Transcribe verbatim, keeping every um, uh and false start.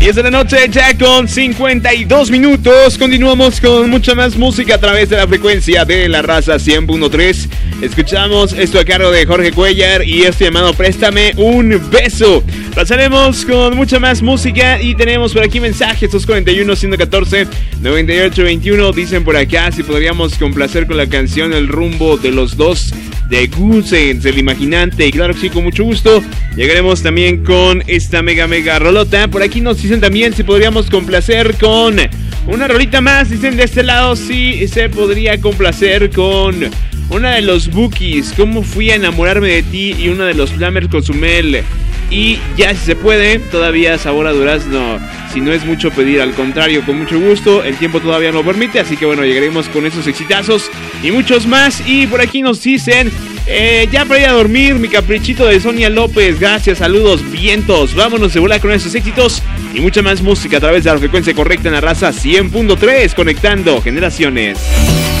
diez de la noche ya con cincuenta y dos minutos. Continuamos con mucha más música a través de la frecuencia de La Raza cien punto tres. Escuchamos esto a cargo de Jorge Cuellar y este llamado Préstame un beso. Pasaremos con mucha más música y tenemos por aquí mensajes. Dos cuarenta y uno, ciento catorce, noventa y ocho, veintiuno. Dicen por acá si podríamos complacer con la canción El rumbo de los dos de Gusens, el imaginante. Y claro que sí, con mucho gusto. Llegaremos también con esta mega mega rolota. Por aquí nos dicen también si podríamos complacer con una rolita más. Dicen de este lado sí se podría complacer con una de los Bookies, Cómo fui a enamorarme de ti, y una de los Flammers, Cozumel. Y ya si se puede, todavía sabor a durazno, si no es mucho pedir, al contrario, con mucho gusto, el tiempo todavía no lo permite, así que bueno, llegaremos con esos exitazos y muchos más. Y por aquí nos dicen, eh, ya para ir a dormir, mi caprichito de Sonia López, gracias, saludos, vientos, vámonos de volar con esos éxitos y mucha más música a través de la frecuencia correcta en La Raza cien punto tres, conectando generaciones.